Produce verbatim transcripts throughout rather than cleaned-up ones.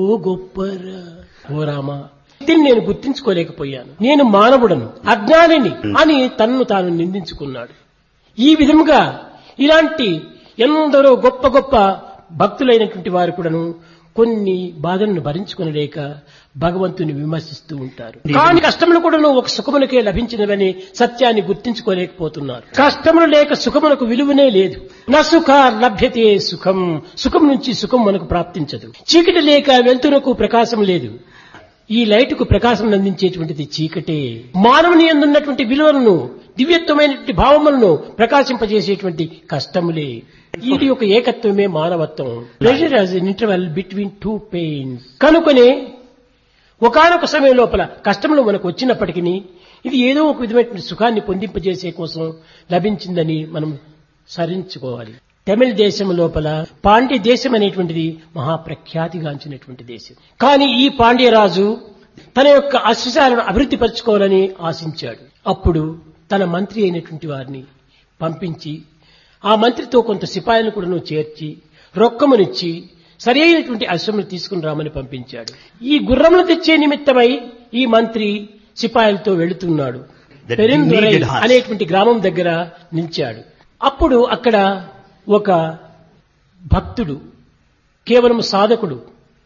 గొప్పరా ఓ రామా, దీన్ని నేను గుర్తించుకోలేకపోయాను, నేను మానవుడను, అజ్ఞానిని అని తన్ను తాను నిందించుకున్నాడు. ఈ విధముగా ఇలాంటి ఎందరో గొప్ప గొప్ప భక్తులైనటువంటి వారు కూడాను కొన్ని బాధలను భరించుకునలేక భగవంతుని విమర్శిస్తూ ఉంటారు. కానీ కష్టములు కూడాను ఒక సుఖమునకే లభించినవని సత్యాన్ని గుర్తించుకోలేకపోతున్నారు. కష్టములు లేక సుఖమునకు విలువనే లేదు. నా సుఖ లభ్యతే సుఖం, సుఖం నుంచి సుఖం మనకు ప్రాప్తించదు. చీకటి లేక వెలుతురుకు ప్రకాశం లేదు. ఈ లైటుకు ప్రకాశం అందించేటువంటిది చీకటే. మానవుని యందున్నటువంటి విలువలను, దివ్యత్వమైనటువంటి భావములను ప్రకాశింపజేసేటువంటి కష్టములే. ఇది ఒక ఏకత్వమే మానవత్వం. ప్రెషర్ యాజ్ ఎన్ ఇంటర్వెల్ బిట్వీన్ టూ పెయిన్స్. కనుకనే ఒకానొక సమయం లోపల కష్టములు మనకు వచ్చినప్పటికీ ఇది ఏదో ఒక విధమైన సుఖాన్ని పొందింపజేసే కోసం లభించిందని మనం సరించుకోవాలి. తమిళ దేశం లోపల పాండ్య దేశం అనేటువంటిది మహాప్రఖ్యాతిగాంచినటువంటి దేశం. కానీ ఈ పాండ్యరాజు తన యొక్క అశ్వశాలను అభివృద్ధి పరచుకోవాలని ఆశించాడు. అప్పుడు తన మంత్రి అయినటువంటి వారిని పంపించి ఆ మంత్రితో కొంత సిపాయిలను కూడా చేర్చి రొక్కమునిచ్చి సరి అయినటువంటి అశ్వములు తీసుకుని రామని పంపించాడు. ఈ గుర్రములు తెచ్చే నిమిత్తమై ఈ మంత్రి సిపాయిలతో వెళుతున్నాడు. పెరిందురై అనేటువంటి గ్రామం దగ్గర నిలిచాడు. అప్పుడు అక్కడ ఒక భక్తుడు, కేవలం సాధకుడు,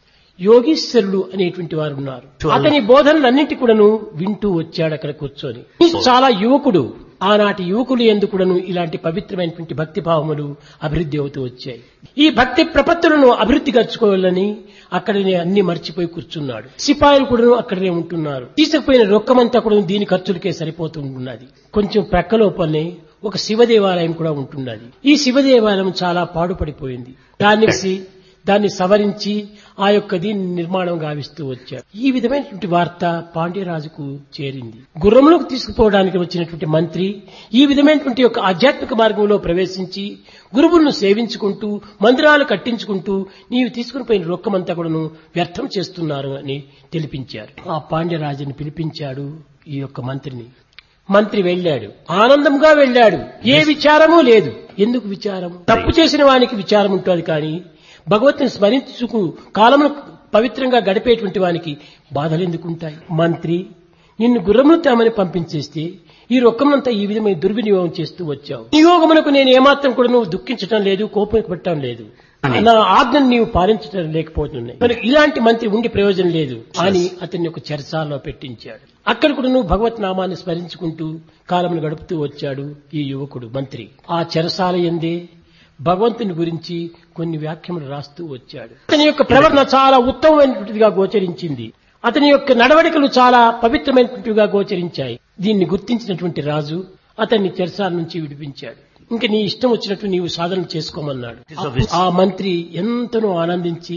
యోగీశ్వరుడు అనేటువంటి వారు ఉన్నారు. అతని బోధనలన్నింటి కూడాను వింటూ వచ్చాడు అక్కడ కూర్చొని. చాలా యువకుడు. ఆనాటి యువకులు ఎందుకు కూడాను ఇలాంటి పవిత్రమైనటువంటి భక్తి భావములు అభివృద్ధి అవుతూ వచ్చాయి. ఈ భక్తి ప్రపత్తులను అభివృద్ధి గర్చుకోవాలని అక్కడనే అన్ని మర్చిపోయి కూర్చున్నాడు. సిపాయిలు కూడా అక్కడనే ఉంటున్నారు. తీసుకుపోయిన రొక్కమంతా కూడా దీని ఖర్చులకే సరిపోతున్నది. కొంచెం ప్రక్కలోపలనే ఒక శివ దేవాలయం కూడా ఉంటున్నది. ఈ శివ దేవాలయం చాలా పాడుపడిపోయింది. దాన్ని దాన్ని సవరించి ఆ యొక్క దీన్ని నిర్మాణం గావిస్తూ వచ్చారు. ఈ విధమైనటువంటి వార్త పాండ్యరాజుకు చేరింది. గుర్రములకు తీసుకుపోవడానికి వచ్చినటువంటి మంత్రి ఈ విధమైనటువంటి యొక్క ఆధ్యాత్మిక మార్గంలో ప్రవేశించి గురువులను సేవించుకుంటూ మందిరాలు కట్టించుకుంటూ నీవు తీసుకుని పోయిన రొక్కమంతా కూడాను వ్యర్థం చేస్తున్నారు అని తెలిపించారు. ఆ పాండ్యరాజుని పిలిపించాడు ఈ యొక్క మంత్రిని. మంత్రి వెళ్ళాడు, ఆనందంగా వెళ్ళాడు. ఏ విచారమూ లేదు. ఎందుకు విచారం? తప్పు చేసిన వానికి విచారం ఉంటుంది, కానీ భగవత్తుని స్మరించుకు కాలమును పవిత్రంగా గడిపేటువంటి వానికి బాధలు ఎందుకుంటాయి? మంత్రి, నిన్ను గుర్రమును తేమని పంపించేస్తే ఈ రొక్కమంతా ఈ విధమైన దుర్వినియోగం చేస్తూ వచ్చావు. నియోగమునకు నేను ఏమాత్రం కూడా నువ్వు దుఃఖించడం లేదు, కోపం పెట్టడం లేదు. నా ఆజ్ఞను నీవు పాలించడం లేకపోతున్నాయి. మరి ఇలాంటి మంత్రి ఉండి ప్రయోజనం లేదు అని అతన్ని ఒక చెరసాలలో పెట్టించాడు. అక్కడ కూడా నువ్వు భగవత్ నామాన్ని స్మరించుకుంటూ కాలమును గడుపుతూ వచ్చాడు ఈ యువకుడు మంత్రి. ఆ చెరసాల యందే భగవంతుని గురించి కొన్ని వ్యాఖ్యలు రాస్తూ వచ్చాడు. అతని యొక్క ప్రవర్తన చాలా ఉత్తమమైనటువంటిదిగా గోచరించింది. అతని యొక్క నడవడికలు చాలా పవిత్రమైనటువంటివిగా గోచరించాయి. దీన్ని గుర్తించినటువంటి రాజు అతన్ని చెరసాల నుంచి విడిపించాడు. ఇంక నీ ఇష్టం వచ్చినట్టు నీవు సాధన చేసుకోమన్నాడు. ఆ మంత్రి ఎంతనో ఆనందించి,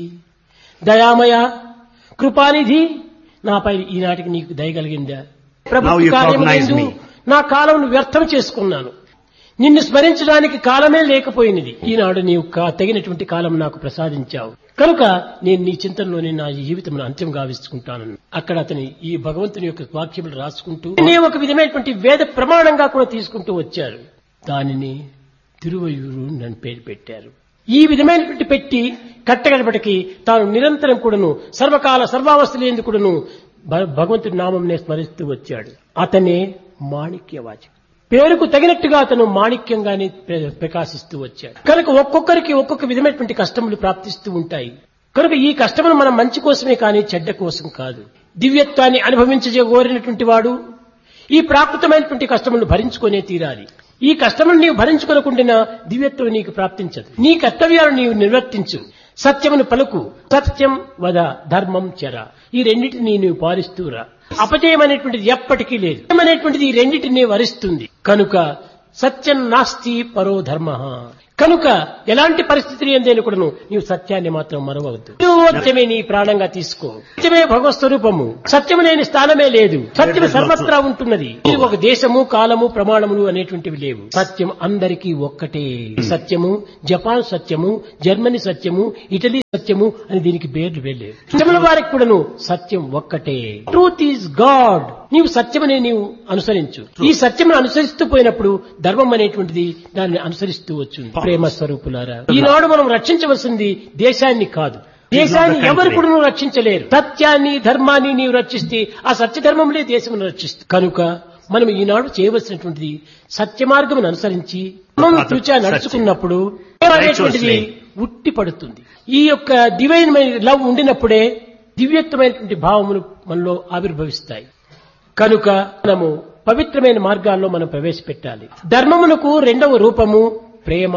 దయామయ కృపానిధి, నాపై ఈనాటికి నీకు దయగలిగిందా? ప్రభుత్వ కార్యములందు నా కాలమును వ్యర్థం చేసుకున్నాను. నిన్ను స్మరించడానికి కాలమే లేకపోయినది. ఈనాడు నీవు తగినటువంటి కాలం నాకు ప్రసాదించావు కనుక నేను నీ చింతనలోనే నా జీవితం అంత్యం గావించుకుంటాను. అక్కడ అతని ఈ భగవంతుని యొక్క వాక్యములు రాసుకుంటూ ఒక విధమైనటువంటి వేద ప్రమాణంగా కూడా తీసుకుంటూ వచ్చారు. దానిని తిరువయూరు నన్ను పేరు పెట్టారు. ఈ విధమైనటువంటి పెట్టి కట్టగడపటికి తాను నిరంతరం కూడాను సర్వకాల సర్వావస్థలు ఎందుకు కూడాను భగవంతుడి నామంనే స్మరిస్తూ వచ్చాడు. అతనే మాణిక్యవాచకుడు. పేరుకు తగినట్టుగా అతను మాణిక్యంగానే ప్రకాశిస్తూ వచ్చాడు. కనుక ఒక్కొక్కరికి ఒక్కొక్క విధమైనటువంటి కష్టములు ప్రాప్తిస్తూ ఉంటాయి. కనుక ఈ కష్టములు మనం మంచి కోసమే కానీ చెడ్డ కోసం కాదు. దివ్యత్వాన్ని అనుభవించగోరినటువంటి వాడు ఈ ప్రాకృతమైనటువంటి కష్టములను భరించుకునే తీరాలి. ఈ కష్టములను నీవు భరించుకోకుండా దివ్యత్వం నీకు ప్రాప్తించదు. నీ కర్తవ్యాలను నీవు నిర్వర్తించు. సత్యమును పలుకు, సత్యం వద, ధర్మం చెర. ఈ రెండింటినీ నీవు పాలిస్తూరా. అపజయం అనేటువంటిది ఎప్పటికీ లేదు. అనేటువంటిది ఈ రెండింటినీ వరిస్తుంది. కనుక సత్యం నాస్తి పరో ధర్మ. కనుక ఎలాంటి పరిస్థితులు ఏందని కూడాను నీవు సత్యాన్ని మాత్రం మరవవద్దు. సత్యమే నీ ప్రాణంగా తీసుకో. సత్యమే భగవత్ స్వరూపము. సత్యము లేని స్థానమే లేదు. సత్యము సర్వత్రా ఉంటున్నది. ఇది ఒక దేశము, కాలము, ప్రమాణములు అనేటువంటివి లేవు. సత్యం అందరికీ ఒక్కటే. సత్యము జపాన్ సత్యము, జర్మనీ సత్యము, ఇటలీ సత్యము అని దీనికి పేర్లు వెళ్ళేవి. సత్యముల వారికి కూడాను సత్యం ఒక్కటే. Truth is God. నీవు సత్యమనే నీవు అనుసరించు. ఈ సత్యమును అనుసరిస్తూ పోయినప్పుడు ధర్మం అనేటువంటిది దాన్ని అనుసరిస్తూ వచ్చింది. ప్రేమ స్వరూపులారా, ఈనాడు మనం రక్షించవలసింది దేశాన్ని కాదు, దేశాన్ని ఎవరు కూడా నువ్వు రక్షించలేరు. సత్యాన్ని ధర్మాన్ని నీవు రక్షిస్తే ఆ సత్యధర్మంలే దేశమును రక్షిస్తుంది. కనుక మనం ఈనాడు చేయవలసినటువంటిది సత్య మార్గమును అనుసరించి మనం చూచా నడుచుకున్నప్పుడు అనేటువంటిది ఉట్టి పడుతుంది. ఈ యొక్క దివైన లవ్ ఉండినప్పుడే దివ్యత్వమైనటువంటి భావములు మనలో ఆవిర్భవిస్తాయి. కనుక మనము పవిత్రమైన మార్గాల్లో మనం ప్రవేశపెట్టాలి. ధర్మమునకు రెండవ రూపము ప్రేమ,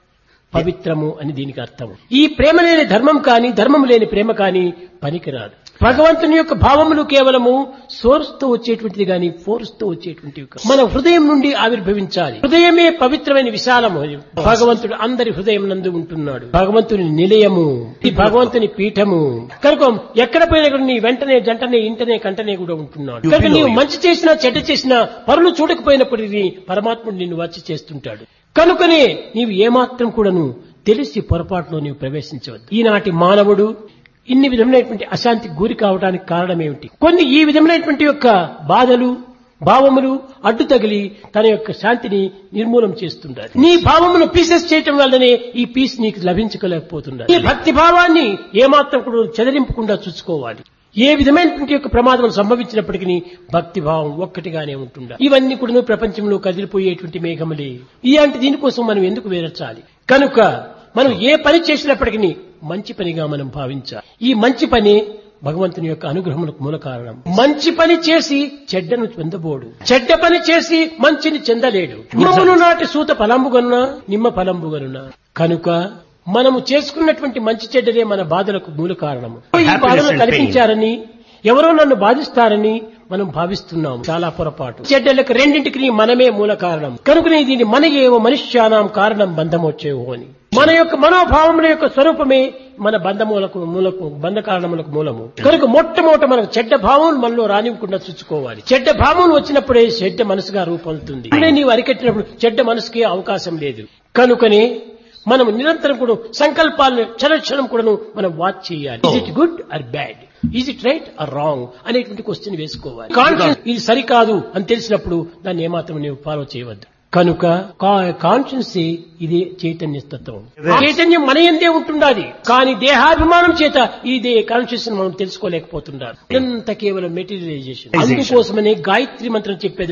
పవిత్రము అని దీనికి అర్థం. ఈ ప్రేమ లేని ధర్మం కాని ధర్మం లేని ప్రేమ కాని పనికిరాదు. భగవంతుని యొక్క భావములు కేవలము సోర్స్ తో వచ్చేటువంటిది గాని ఫోర్స్ తో వచ్చేటువంటివి కాదు. మన హృదయం నుండి ఆవిర్భవించాలి. హృదయమే పవిత్రమైన విశాలము. భగవంతుడు అందరి హృదయం నందు ఉంటున్నాడు. భగవంతుని నిలయము, ఈ భగవంతుని పీఠము. కనుక ఎక్కడ పోయినా నీ వెంటనే జంటనే ఇంటనే కంటనే కూడా ఉంటున్నాడు. కనుక నీవు మంచి చేసినా చెడ్డ చేసినా పరులు చూడకపోయినప్పటికీ పరమాత్ముడు నిన్ను వచ్చి చేస్తుంటాడు. కనుకనే నీవు ఏమాత్రం కూడాను తెలిసి పొరపాటులో నీవు ప్రవేశించవద్దు. ఈనాటి మానవుడు ఇన్ని విధమైనటువంటి అశాంతికి గురి కావడానికి కారణం ఏమిటి? కొన్ని ఈ విధమైనటువంటి యొక్క బాధలు భావములు అడ్డు తగిలి తన యొక్క శాంతిని నిర్మూలం చేస్తుంటారు. నీ భావమును పీసెస్ చేయటం వల్లనే ఈ పీస్ నీకు లభించలేకపోతున్నారు. ఈ భక్తి భావాన్ని ఏమాత్రం కూడా చెదరింపకుండా చూసుకోవాలి. ఏ విధమైనటువంటి యొక్క ప్రమాదం సంభవించినప్పటికీ భక్తి భావం ఒక్కటిగానే ఉంటుండాలి. ఇవన్నీ కూడా ప్రపంచంలో కదిలిపోయేటువంటి మేఘములే. ఇలాంటి దీనికోసం మనం ఎందుకు వేరచాలి? కనుక మనం ఏ పని చేసినప్పటికీ మంచి పనిగా మనం భావించాలి. ఈ మంచి పని భగవంతుని యొక్క అనుగ్రహములకు మూల కారణం. మంచి పని చేసి చెడ్డను చెందబోడు, చెడ్డ పని చేసి మంచిని చెందలేడు. నిమ్మను నాటి సూత ఫలంబుగనునా నిమ్మ ఫలంబుగనునా. కనుక మనము చేసుకున్నటువంటి మంచి చెడ్డలే మన బాధలకు మూల కారణము. ఈ బాధలు కల్పించారని ఎవరో నన్ను బాధిస్తారని మనం భావిస్తున్నాము. చాలా పొరపాటు. చెడ్డలకు రెండింటికి మనమే మూల కారణం. కనుకనే దీన్ని మన ఏవో మనుష్యానాం కారణం బంధమొచ్చేవో అని. మన యొక్క మనోభావముల యొక్క స్వరూపమే మన బంధములకు మూలకు బంధ కారణములకు మూలము. కనుక మొట్టమొదట మనకు చెడ్డ భావం మనలో రానివ్వకుండా చూసుకోవాలి. చెడ్డ భావం వచ్చినప్పుడే చెడ్డ మనసుగా రూపొందుతుంది. నీవు అరికట్టినప్పుడు చెడ్డ మనసుకే అవకాశం లేదు. కనుకనే మనం నిరంతరం కూడా సంకల్పాలను క్షణక్షణం కూడా మనం వాచ్ చేయాలి. Is it good or bad, is it right are wrong అనేటువంటి క్వశ్చన్ వేసుకోవాలి. కాన్షియన్స్ ఇది సరికాదు అని తెలిసినప్పుడు దాన్ని ఏమాత్రం నీవు ఫాలో చేయవద్దు. కనుక కాన్షియన్స్ ఇది చైతన్య తత్వం. చైతన్యం మన యందే ఉంటుండాలి. కానీ దేహాభిమానం చేత ఇదే కాన్షియస్ మనం తెలుసుకోలేకపోతున్నారు. ఇదంతా కేవలం మెటీరియలైజేషన్. అందుకోసమనే గాయత్రి మంత్రం చెప్పేది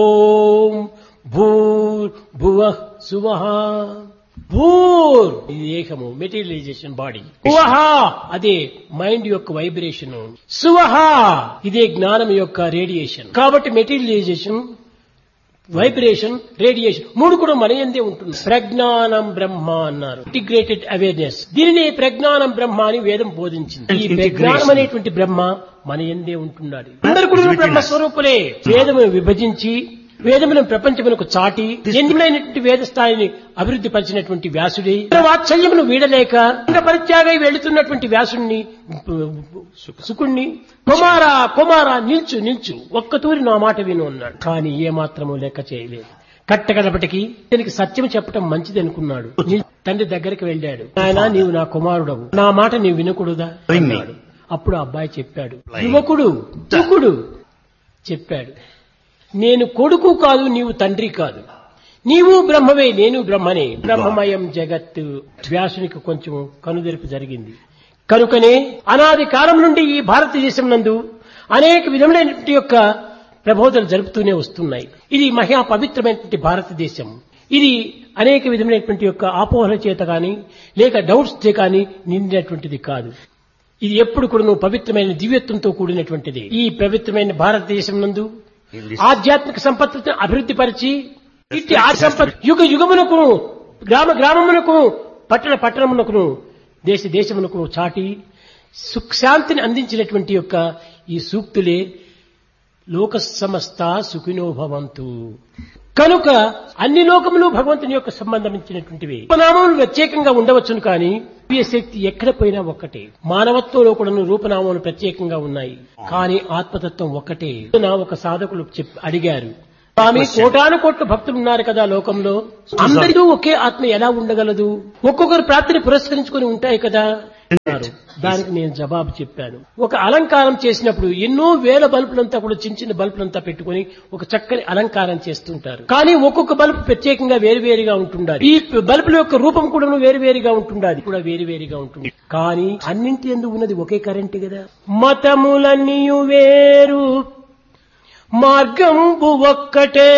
ఓం భూర్ భువ సువః. భూర్ ఇది ఏకము మెటీరియలైజేషన్ బాడీ. భువః అదే మైండ్ యొక్క వైబ్రేషన్. సువః ఇదే జ్ఞానం యొక్క రేడియేషన్. కాబట్టి మెటీరియలైజేషన్, వైబ్రేషన్, రేడియేషన్ మూడు కూడా మన యందే ఉంటుంది. ప్రజ్ఞానం బ్రహ్మ అన్నారు. Integrated awareness. దీనిని ప్రజ్ఞానం బ్రహ్మ అని వేదం బోధించింది. ఈ ప్రజ్ఞానం అనేటువంటి బ్రహ్మ మన యందే ఉంటున్నాడు. అందరు కూడా బ్రహ్మ స్వరూపులే. వేదమును విభజించి వేదములను ప్రపంచమునకు చాటి ఎన్నిమైనటువంటి వేద స్థాయిని అభివృద్ధి పరిచినటువంటి వ్యాసుడే వాత్సల్యమును వీడలేక పరిత్యాగై వెళుతున్నటువంటి వ్యాసుడిని సుకుణ్ణి కుమారా కుమారా నిల్చు నిల్చు ఒక్కతూరి నా మాట విను అన్నాడు. కానీ ఏమాత్రము లెక్క చేయలేదు. కట్టగడపటికి దీనికి సత్యం చెప్పటం మంచిది అనుకున్నాడు. తండ్రి దగ్గరికి వెళ్ళాడు. ఆయన నీవు నా కుమారుడవు, నా మాట నీవు వినకూడదా అన్నాడు. అప్పుడు అబ్బాయి చెప్పాడు, యువకుడు యువకుడు చెప్పాడు, నేను కొడుకు కాదు, నీవు తండ్రి కాదు, నీవు బ్రహ్మవే, నేను బ్రహ్మనే, బ్రహ్మమయం జగత్తు. వ్యాసునికి కొంచెం కనుదెరుపు జరిగింది. కనుకనే అనాది కాలం నుండి ఈ భారతదేశం నందు అనేక విధములైనటువంటి యొక్క ప్రబోధనలు జరుపుతూనే వస్తున్నాయి. ఇది మహా పవిత్రమైనటువంటి భారతదేశం. ఇది అనేక విధమైనటువంటి యొక్క ఆపోహల చేత కానీ లేక డౌట్స్ చే కానీ నిండినటువంటిది కాదు. ఇది ఎప్పుడు కూడా నువ్వు పవిత్రమైన దివ్యత్వంతో కూడినటువంటిది. ఈ పవిత్రమైన భారతదేశం నందు ఆధ్యాత్మిక సంపత్తిని అభివృద్ధి పరిచి ఇట్టి ఆ సంపత్ యుగ యుగమునకు గ్రామ గ్రామమునకు పట్టణ పట్టణమునకును దేశ దేశమునకు చాటి సుఖశాంతిని అందించినటువంటి యొక్క ఈ సూక్తులే లోక సమస్త సుఖినో భవంతు. కనుక అన్ని లోకములు భగవంతుని యొక్క సంబంధించినటువంటివి. రూపనామములు ప్రత్యేకంగా ఉండవచ్చును కానీ శక్తి ఎక్కడ పోయినా ఒక్కటే. మానవత్వంలో కూడా రూపనామములు ప్రత్యేకంగా ఉన్నాయి కానీ ఆత్మతత్వం ఒక్కటే. నా ఒక సాధకులు అడిగారు, స్వామి కోటాను కోట్ల భక్తులు ఉన్నారు కదా లోకంలో, అందరితో ఒకే ఆత్మ ఎలా ఉండగలదు? ఒక్కొక్కరు ప్రార్థన పురస్కరించుకుని ఉంటాయి కదా, దానికి నేను జవాబు చెప్పాను. ఒక అలంకారం చేసినప్పుడు ఎన్నో వేల బల్బులంతా కూడా చిన్న చిన్న బల్బులంతా పెట్టుకుని ఒక చక్కని అలంకారం చేస్తుంటారు. కానీ ఒక్కొక్క బల్బు ప్రత్యేకంగా వేరువేరుగా ఉంటుండాలి. ఈ బల్బుల యొక్క రూపం కూడా వేరువేరుగా ఉంటుండాలి, కూడా వేరువేరుగా ఉంటుంది. కానీ అన్నింటి యందు ఉన్నది ఒకే కరెంట్ కదా. మతములన్నీ వేరు, మార్గంబు ఒక్కటే,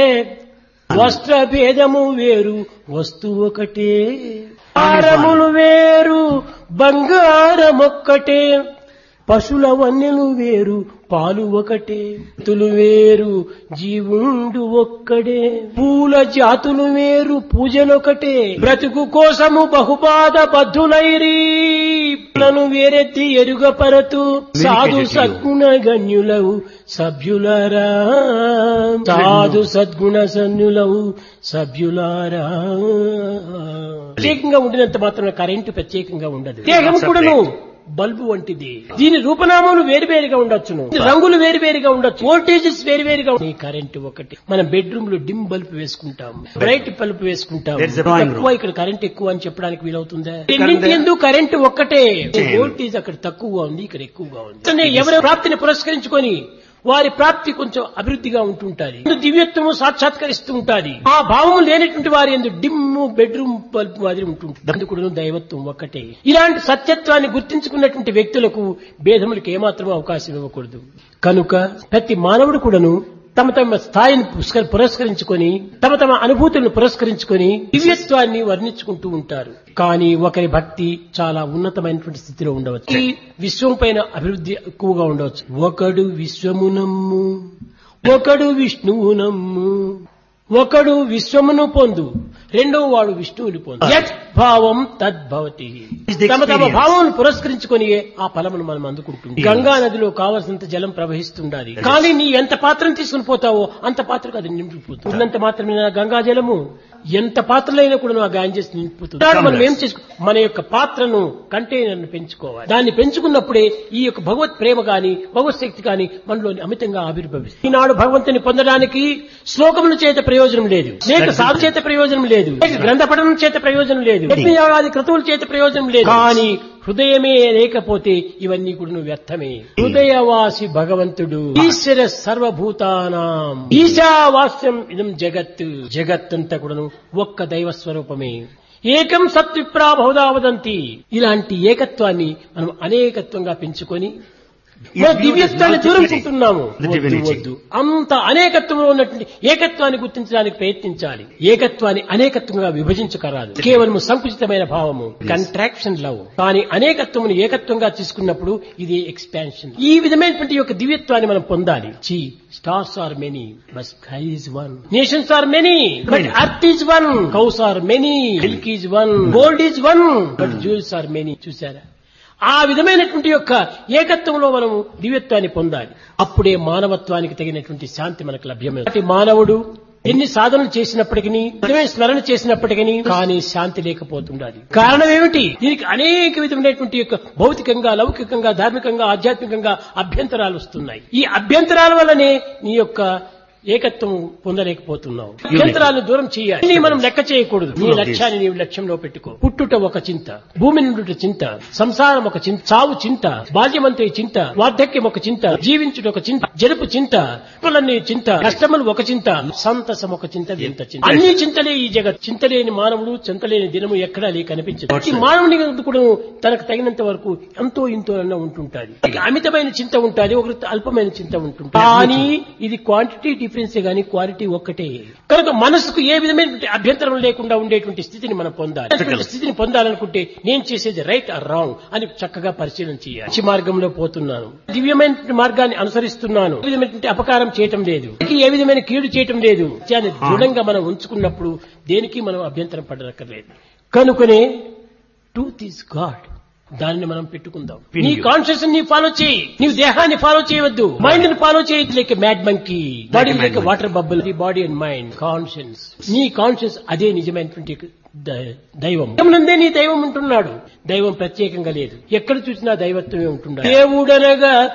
వస్త్ర భేదము వేరు, వస్తువు ఒకటే. హారములు వేరు, బంగారమొక్కటే, పశుల వన్నెలు వేరు, పాలు ఒకటే. తులు వేరు, జీవుండు ఒక్కడే. పూల జాతులు వేరు, పూజలొకటే. బ్రతుకు కోసము బహుబాధ బద్ధులైరీ, నన్ను వేరెత్తి ఎరుగపరతు సాధు సద్గుణ గణ్యులవు సభ్యులారా, సాధు సద్గుణ సన్యులవు సభ్యులారా. ప్రత్యేకంగా ఉండినంత మాత్రం కరెంటు ప్రత్యేకంగా ఉండదు. దేహం కూడాను బల్బు వంటిది. దీని రూపనామాలు వేరువేరుగా ఉండొచ్చును, రంగులు వేరువేరుగా ఉండొచ్చు, వోల్టేజెస్ వేరువేరుగా. ఈ కరెంటు ఒకటి. మనం బెడ్రూమ్ లో డిమ్ బల్బ్ వేసుకుంటాం, బ్రైట్ బల్బ్ వేసుకుంటాం. ఎక్కువ ఇక్కడ కరెంట్ ఎక్కువ అని చెప్పడానికి వీలవుతుందా? రెండింటి ఎందుకు కరెంటు ఒక్కటే. వోల్టేజ్ అక్కడ తక్కువగా ఉంది, ఇక్కడ ఎక్కువగా ఉంది. ఎవరి ప్రాప్తిని పురస్కరించుకొని వారి ప్రాప్తి కొంచెం అభివృద్ధిగా ఉంటుంటాది, దివ్యత్వము సాక్షాత్కరిస్తూ ఉంటాది. ఆ భావము లేనటువంటి వారి ఎందుకు డిమ్ము బెడ్రూమ్ బల్బ్ మాదిరి ఉంటుంటుంది. అందుకు దైవత్వం ఒక్కటే. ఇలాంటి సత్యత్వాన్ని గుర్తించుకున్నటువంటి వ్యక్తులకు భేదములకు ఏమాత్రం అవకాశం ఇవ్వకూడదు. కనుక ప్రతి మానవుడు కూడాను తమ తమ స్థాయిని పురస్కరించుకొని, తమ తమ అనుభూతులను పురస్కరించుకొని దివ్యత్వాన్ని వర్ణించుకుంటూ ఉంటారు. కానీ ఒకరి భక్తి చాలా ఉన్నతమైనటువంటి స్థితిలో ఉండవచ్చు, ఈ విశ్వం పైన అభివృద్ధి ఎక్కువగా ఉండవచ్చు. ఒకడు విశ్వమునమ్ము, ఒకడు విష్ణువునమ్ము, ఒకడు విశ్వమును పొందు, రెండో వాడు విష్ణువుని పొందు. యత్ భావం తద్భవతి. తమ తమ భావమును పురస్కరించుకొని ఆ ఫలమును మనం అందుకుంటుంది. గంగా నదిలో కావలసినంత జలం ప్రవహిస్తుండాలి, కానీ నీ ఎంత పాత్రను తీసుకుని పోతావో అంత పాత్రకు అది నింపిపోతుంది. ఉన్నంత మాత్రమే గంగా జలము ఎంత పాత్రలైనా కూడా ఆ గాంజెస్ నింపుతుంది. మనం ఏం చేసుకో, మన యొక్క పాత్రను కంటైనర్ను పెంచుకోవాలి. దాన్ని పెంచుకున్నప్పుడే ఈ యొక్క భగవత్ ప్రేమ గాని భగవత్ శక్తి గాని మనలో అమితంగా ఆవిర్భవిస్తుంది. ఈనాడు భగవంతుని పొందడానికి శ్లోకముల చేత ప్రయోజనం లేదు, లేక సాధు చేత ప్రయోజనం లేదు, లేక గ్రంథ పఠనం చేత ప్రయోజనం లేదు, యజ్ఞయాగాది క్రతువుల చేత ప్రయోజనం లేదు. కానీ హృదయమే లేకపోతే ఇవన్నీ కూడా వ్యర్థమే. హృదయవాసి భగవంతుడు ఈశ్వర సర్వభూతానాం ఈశావాస్యం ఇదం జగత్. జగత్తంతా కూడాను ఒక్క దైవ స్వరూపమే. ఏకం సత్ విప్రా బహుదా వదంతి. ఇలాంటి ఏకత్వాన్ని మనం అనేకత్వంగా పెంచుకొని దివ్యత్వాన్ని దూరం కుంటున్నాము. వద్దు, అంత అనేకత్వంలో ఉన్నటువంటి ఏకత్వాన్ని గుర్తించడానికి ప్రయత్నించాలి. ఏకత్వాన్ని అనేకత్వంగా విభజించకరాదు. కేవలం సంకుచితమైన భావము, కంట్రాక్షన్ లవ్. కానీ అనేకత్వమును ఏకత్వంగా తీసుకున్నప్పుడు ఇది ఎక్స్పాన్షన్. ఈ విధమైనటువంటి యొక్క దివ్యత్వాన్ని మనం పొందాలి. చి stars are many but sky is one, nations are many but earth is one, cows are many milk is one, gold is one but jewels are many. చూసారా, ఆ విధమైనటువంటి యొక్క ఏకత్వంలో మనము దివ్యత్వాన్ని పొందాలి. అప్పుడే మానవత్వానికి తగినటువంటి శాంతి మనకు లభ్యమవుతుంది. మానవుడు ఎన్ని సాధనలు చేసినప్పటికీ, నిజమే స్మరణ చేసినప్పటికీ కానీ శాంతి లేకపోతుండాలి. కారణం ఏమిటి? దీనికి అనేక విధమైనటువంటి యొక్క భౌతికంగా, లౌకికంగా, ధార్మికంగా, ఆధ్యాత్మికంగా అభ్యంతరాలు వస్తున్నాయి. ఈ అభ్యంతరాల వల్లనే నీ యొక్క ఏకత్వం పొందలేకపోతున్నావు. అభ్యంతరాలను దూరం చేయాలి. నీ మనం లెక్క చేయకూడదు. నీ లక్ష్యాన్ని నీవు లక్ష్యంలో పెట్టుకో. పుట్టుట ఒక చింత, భూమి నుండి చింత, సంసారం ఒక చింత, చావు చింత, బాల్యమంతే చింత, వార్ధక్యం ఒక చింత, జీవించుట ఒక చింత, జరుపు చింత, కులన్నీ చింత, కష్టములు ఒక చింత, సంతసం ఒక చింత, ఎంత చింత. అన్ని చింతలే ఈ జగత్. చింతలేని మానవుడు, చింతలేని దినము ఎక్కడా లే కనిపించదు. ఈ మానవుని కూడా తనకు తగినంత వరకు ఎంతో ఇంతో అన్న ఉంటుంటాది. అమితమైన చింత ఉంటుంది, ఒక అల్పమైన చింత ఉంటుంది. కానీ ఇది క్వాంటిటీ డిఫరెన్స్ గానీ క్వాలిటీ ఒక్కటే. కనుక మనసుకు ఏ విధమైన అభ్యంతరం లేకుండా ఉండేటువంటి స్థితిని మనం పొందాలి. స్థితిని పొందాలనుకుంటే నేను చేసేది రైట్ ఆర్ రాంగ్ అని చక్కగా పరిశీలన చేయాలి. మంచి మార్గంలో పోతున్నాను, దివ్యమైన మార్గాన్ని అనుసరిస్తున్నాను, ఏ విధమైన అపకారం చేయటం లేదు, ఏ విధమైన కీడు చేయటం లేదు, దృఢంగా మనం ఉంచుకున్నప్పుడు దేనికి మనం అభ్యంతరం పడనక్కర్లేదు. కనుకనే ట్రూత్ ఈజ్ గాడ్, దానిని మనం పెట్టుకుందాం. నీ కాన్షియస్ ని ఫాలో చేయి, నీవు దేహాన్ని ఫాలో చేయవద్దు. మైండ్ ని ఫాలో చేయదు. Like mad monkey, body like water bubble. The body and mind, conscience. నీ కాన్షియస్ అదే నిజమైనటువంటి దైవం. నందే నీ దైవం ఉంటున్నాడు. దైవం ప్రత్యేకంగా లేదు, ఎక్కడ చూసినా దైవత్వమే ఉంటున్నాడు. దేవుడనగా